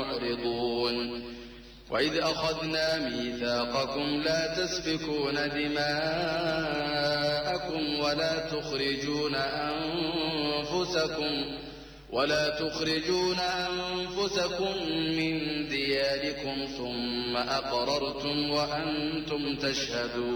معرضون وإذ أخذنا ميثاقكم لا تسفكون دماءكم ولا تخرجون أنفسكم من دياركم ثم أقررتم وأنتم تشهدون